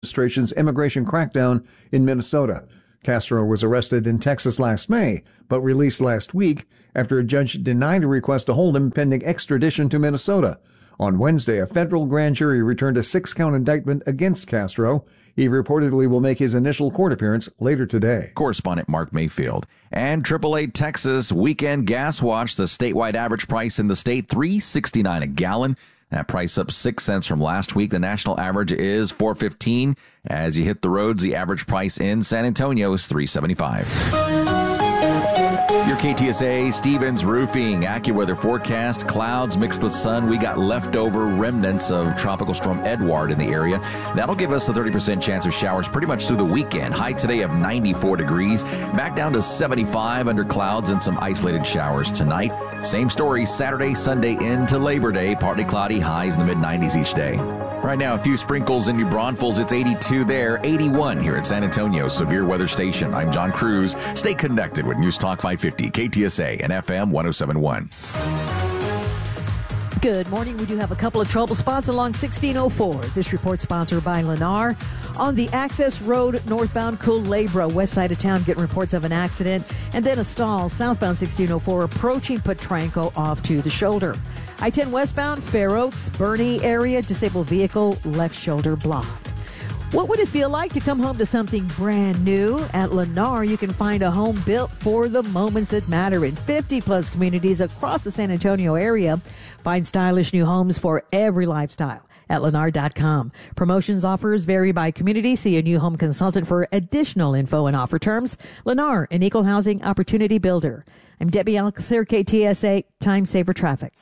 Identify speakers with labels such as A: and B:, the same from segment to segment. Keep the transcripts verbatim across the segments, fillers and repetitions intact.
A: administration's immigration crackdown in Minnesota. Castro was arrested in Texas last May, but released last week after a judge denied a request to hold him pending extradition to Minnesota. On Wednesday, a federal grand jury returned a six-count indictment against Castro. He reportedly will make his initial court appearance later today.
B: Correspondent Mark Mayfield. And triple A Texas weekend gas watch, the statewide average price in the state, three dollars and sixty-nine cents a gallon. That price up six cents from last week. The national average is four dollars and fifteen cents. As you hit the roads, the average price in San Antonio is three dollars and seventy-five cents. Your K T S A Stevens Roofing AccuWeather forecast. Clouds mixed with sun. We got leftover remnants of Tropical Storm Edward in the area. That'll give us a thirty percent chance of showers pretty much through the weekend. High today of ninety-four degrees. Back down to seventy-five under clouds and some isolated showers tonight. Same story Saturday, Sunday into Labor Day. Partly cloudy, highs in the mid nineties each day. Right now, a few sprinkles in New Braunfels. It's eighty-two there, eighty-one here at San Antonio Severe Weather Station. I'm John Cruz. Stay connected with News Talk five fifty, K T S A and F M one oh seven point one.
C: Good morning. We do have a couple of trouble spots along sixteen oh four. This report sponsored by Lennar. On the Access Road, northbound Culebra, west side of town, getting reports of an accident. And then a stall, southbound sixteen oh four, approaching Potranco off to the shoulder. I ten westbound, Fair Oaks, Bernie area, disabled vehicle, left shoulder blocked. What would it feel like to come home to something brand new? At Lennar, you can find a home built for the moments that matter in fifty plus communities across the San Antonio area. Find stylish new homes for every lifestyle at lennar dot com. Promotions offers vary by community. See a new home consultant for additional info and offer terms. Lennar, an equal housing opportunity builder. I'm Debbie Alcacer, K T S A, Time Saver Traffic.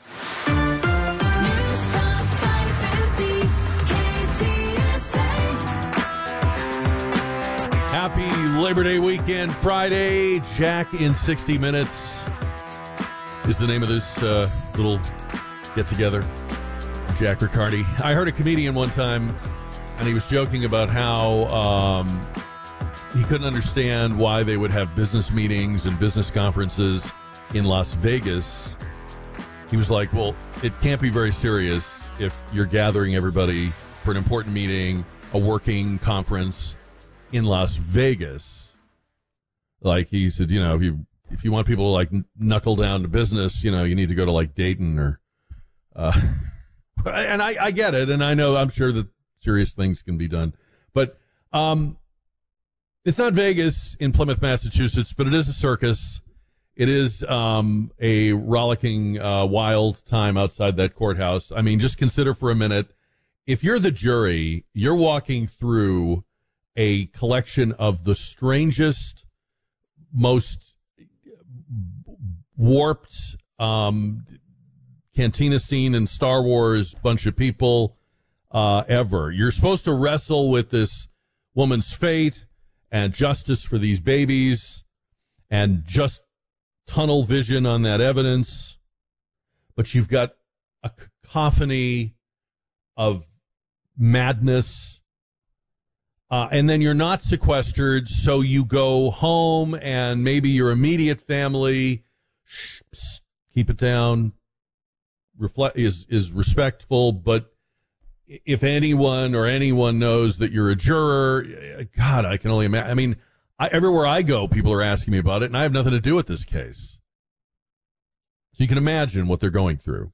D: Happy Labor Day weekend, Friday. Jack in sixty minutes is the name of this uh, little get-together. Jack Riccardi. I heard a comedian one time, and he was joking about how um, he couldn't understand why they would have business meetings and business conferences in Las Vegas. He was like, well, it can't be very serious if you're gathering everybody for an important meeting, a working conference in Las Vegas. Like he said, you know, if you if you want people to like knuckle down to business, you know, you need to go to like Dayton or uh and I, I get it, and I know I'm sure that serious things can be done. But um it's not Vegas in Plymouth, Massachusetts, but it is a circus. It is um a rollicking uh wild time outside that courthouse. I mean, just consider for a minute, if you're the jury, you're walking through a collection of the strangest, most warped um, cantina scene in Star Wars bunch of people uh, ever. You're supposed to wrestle with this woman's fate and justice for these babies and just tunnel vision on that evidence. But you've got a cacophony of madness. Uh, and then you're not sequestered, so you go home and maybe your immediate family, shh, psst, keep it down, reflect, is, is respectful. But if anyone or anyone knows that you're a juror, God, I can only imagine. I mean, I, everywhere I go, people are asking me about it, and I have nothing to do with this case. So you can imagine what they're going through.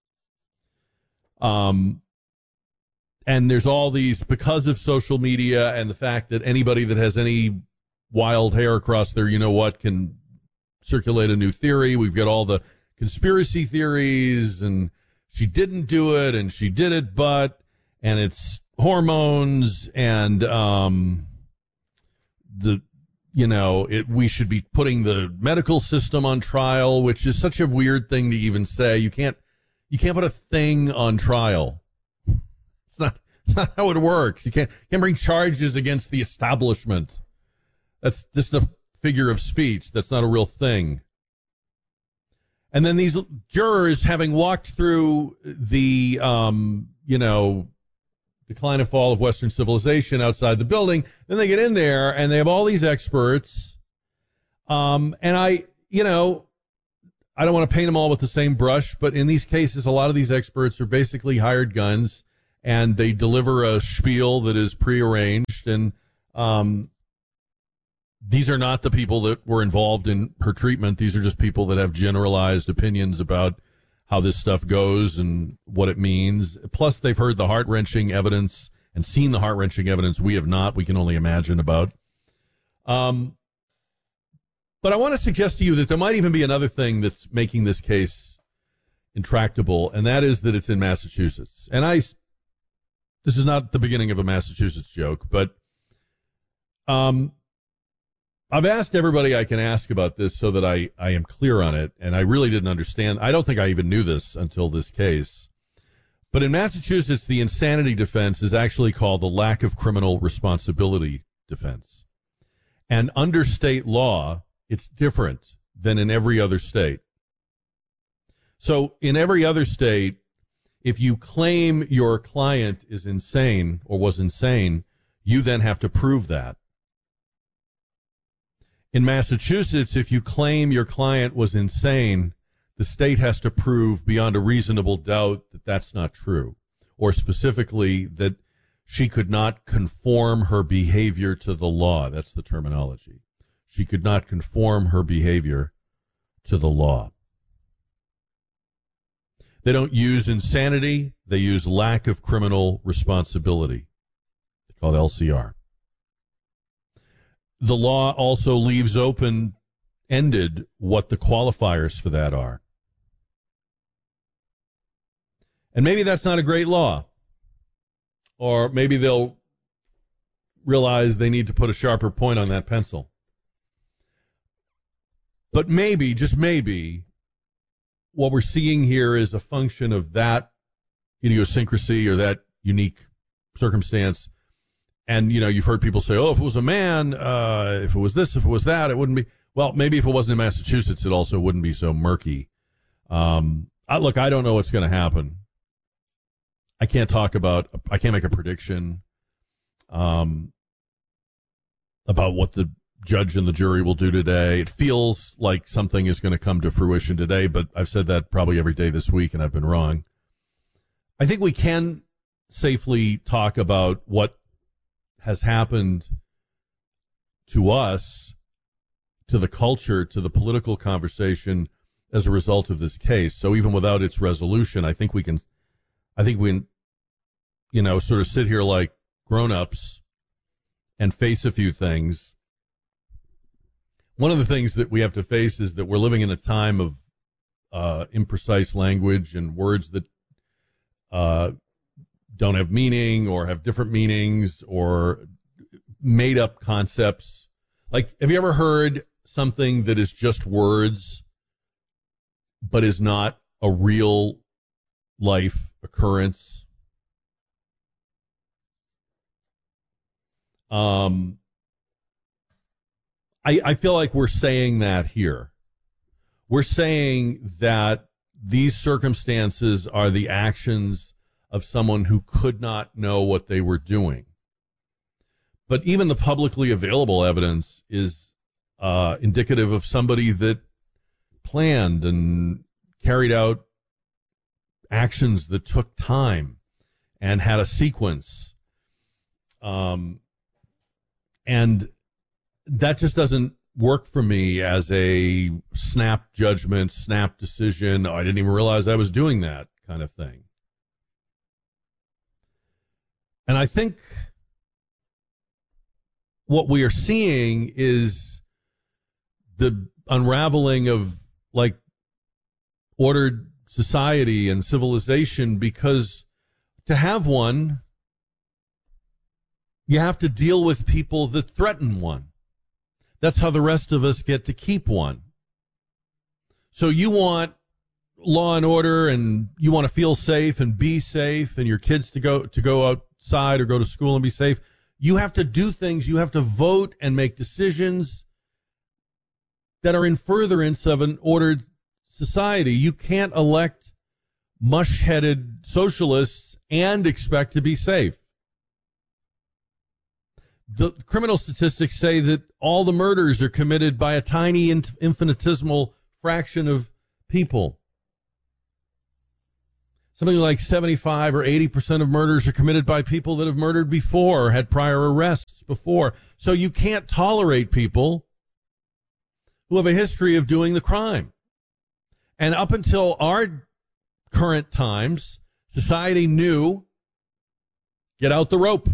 D: Um. And there's all these, because of social media and the fact that anybody that has any wild hair across their you-know-what can circulate a new theory. We've got all the conspiracy theories, and she didn't do it, and she did it, but, and it's hormones, and um, the, you know, it, we should be putting the medical system on trial, which is such a weird thing to even say. You can't, you can't put a thing on trial. It's not, it's not how it works. You can't, can't bring charges against the establishment. That's just a figure of speech. That's not a real thing. And then these jurors, having walked through the, um, you know, decline and fall of Western civilization outside the building, then they get in there and they have all these experts. Um, and I, you know, I don't want to paint them all with the same brush, but in these cases, a lot of these experts are basically hired guns. and they deliver a spiel that is prearranged. And um, these are not the people that were involved in her treatment. These are just people that have generalized opinions about how this stuff goes and what it means. Plus, they've heard the heart-wrenching evidence and seen the heart-wrenching evidence we have not. We can only imagine about. Um, but I want to suggest to you that there might even be another thing that's making this case intractable, and that is that it's in Massachusetts. And I, this is not the beginning of a Massachusetts joke, but um, I've asked everybody I can ask about this so that I, I am clear on it, and I really didn't understand. I don't think I even knew this until this case. But in Massachusetts, the insanity defense is actually called the lack of criminal responsibility defense. And under state law, it's different than in every other state. So in every other state, if you claim your client is insane or was insane, you then have to prove that. In Massachusetts, if you claim your client was insane, the state has to prove beyond a reasonable doubt that that's not true, or specifically that she could not conform her behavior to the law. That's the terminology. She could not conform her behavior to the law. They don't use insanity. They use lack of criminal responsibility. It's called L C R. The law also leaves open-ended what the qualifiers for that are. And maybe that's not a great law. Or maybe they'll realize they need to put a sharper point on that pencil. But maybe, just maybe, what we're seeing here is a function of that idiosyncrasy or that unique circumstance. And, you know, you've heard people say, oh, if it was a man, uh, if it was this, if it was that, it wouldn't be. Well, maybe if it wasn't in Massachusetts, it also wouldn't be so murky. Um, I, look, I don't know what's going to happen. I can't talk about, I can't make a prediction um, about what the judge and the jury will do today. It feels like something is going to come to fruition today, but I've said that probably every day this week, and I've been wrong. I think we can safely talk about what has happened to us, to the culture, to the political conversation as a result of this case. So even without its resolution, I think we can, I think we can, you know, sort of sit here like grown-ups and face a few things. One of the things that we have to face is that we're living in a time of uh, imprecise language and words that uh, don't have meaning or have different meanings or made up concepts. Like, have you ever heard something that is just words but is not a real life occurrence? Um, I, I feel like we're saying that here. We're saying that these circumstances are the actions of someone who could not know what they were doing. But even the publicly available evidence is uh, indicative of somebody that planned and carried out actions that took time and had a sequence. Um, and that just doesn't work for me as a snap judgment, snap decision. Oh, I didn't even realize I was doing that kind of thing. And I think what we are seeing is the unraveling of, like, ordered society and civilization, because to have one, you have to deal with people that threaten one. That's how the rest of us get to keep one. So you want law and order, and you want to feel safe and be safe, and your kids to go to go outside or go to school and be safe. You have to do things. You have to vote and make decisions that are in furtherance of an ordered society. You can't elect mush-headed socialists and expect to be safe. The criminal statistics say that all the murders are committed by a tiny infinitesimal fraction of people. something like seventy-five or eighty percent of murders are committed by people that have murdered before, or had prior arrests before. So you can't tolerate people who have a history of doing the crime. And up until our current times, society knew, get out the rope.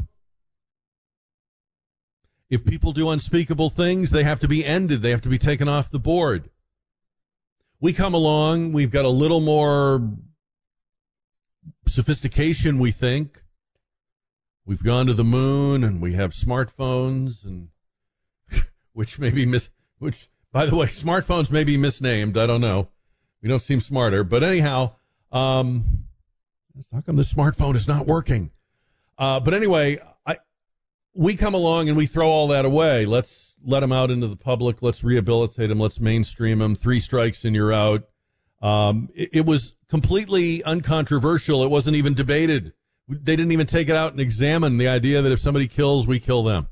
D: If people do unspeakable things, they have to be ended. They have to be taken off the board. We come along, we've got a little more sophistication, we think. We've gone to the moon, and we have smartphones, and which may be mis, which, by the way, smartphones may be misnamed. I don't know. We don't seem smarter. But anyhow, um, how come this smartphone is not working? Uh, but anyway, I, we come along and we throw all that away. Let's let them out into the public. Let's rehabilitate them. Let's mainstream them. Three strikes and you're out. Um, it, it was completely uncontroversial. It wasn't even debated. They didn't even take it out and examine the idea that if somebody kills, we kill them.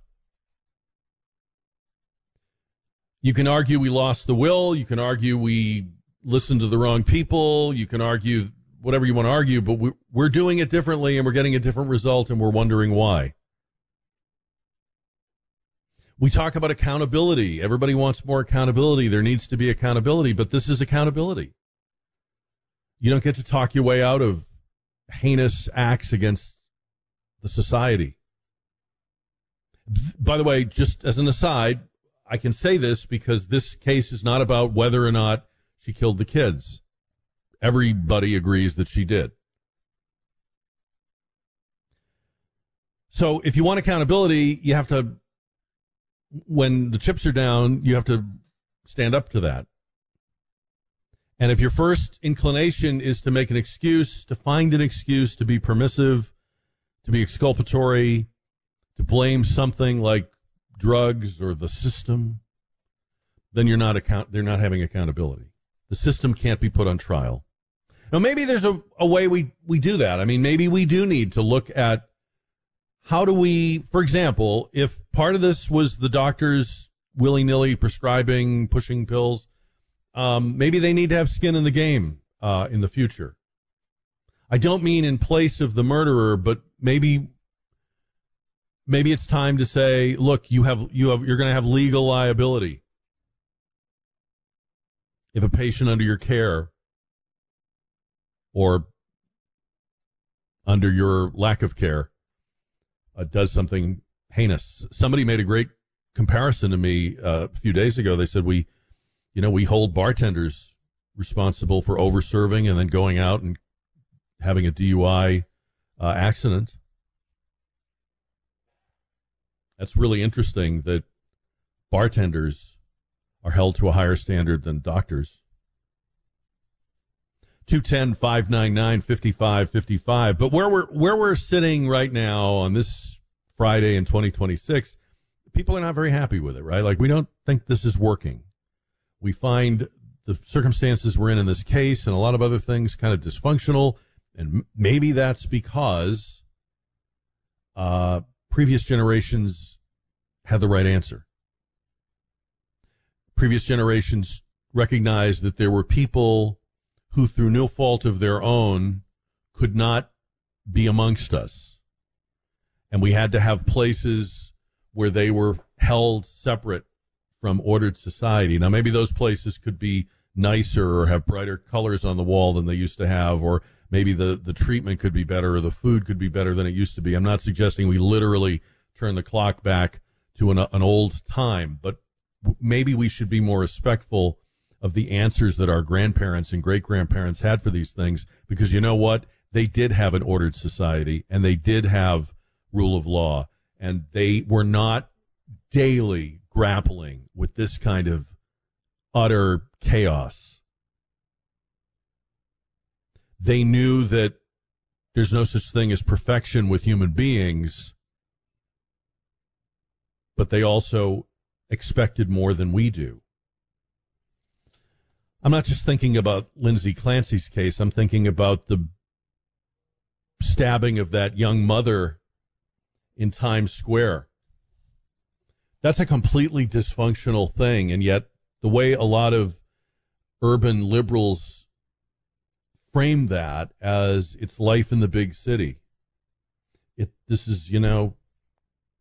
D: You can argue we lost the will. You can argue we listened to the wrong people. You can argue whatever you want to argue, but we, we're doing it differently and we're getting a different result and we're wondering why. We talk about accountability. Everybody wants more accountability. There needs to be accountability, but this is accountability. You don't get to talk your way out of heinous acts against the society. By the way, just as an aside, I can say this because this case is not about whether or not she killed the kids. Everybody agrees that she did. So if you want accountability, you have to, when the chips are down, you have to stand up to that. And if your first inclination is to make an excuse, to find an excuse, to be permissive, to be exculpatory, to blame something like drugs or the system, then you're not account. They're not having accountability. The system can't be put on trial. Now, maybe there's a, a way we, we do that. I mean, maybe we do need to look at how do we, for example, if part of this was the doctors willy-nilly prescribing, pushing pills, um, maybe they need to have skin in the game uh, in the future. I don't mean in place of the murderer, but maybe maybe it's time to say, look, you have you have you're going to have legal liability if a patient under your care or under your lack of care uh, does something heinous. Somebody made a great comparison to me uh, a few days ago. They said we, you know, we hold bartenders responsible for over-serving and then going out and having a D U I uh, accident. That's really interesting that bartenders are held to a higher standard than doctors. two one zero, five nine nine, five five five five. But where we're where we're sitting right now on this Friday in twenty twenty-six, people are not very happy with it, right? Like, we don't think this is working. We find the circumstances we're in in this case and a lot of other things kind of dysfunctional, and maybe that's because uh, previous generations had the right answer. Previous generations recognized that there were people who, through no fault of their own, could not be amongst us. And we had to have places where they were held separate from ordered society. Now, maybe those places could be nicer or have brighter colors on the wall than they used to have, or maybe the, the treatment could be better or the food could be better than it used to be. I'm not suggesting we literally turn the clock back to an, an old time, but maybe we should be more respectful of the answers that our grandparents and great-grandparents had for these things, because you know what? They did have an ordered society, and they did have rule of law, and they were not daily grappling with this kind of utter chaos. They knew that there's no such thing as perfection with human beings, but they also expected more than we do. I'm not just thinking about Lindsay Clancy's case. I'm thinking about the stabbing of that young mother in Times Square. That's a completely dysfunctional thing, and yet the way a lot of urban liberals frame that as it's life in the big city. It this is, you know,